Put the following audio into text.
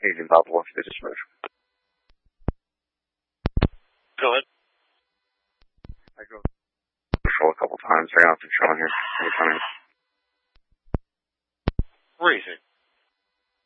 Agent Bob Wolf, this is Rich. Go ahead. I drove patrol a couple times. I got off the patrol here. What time? Where is it?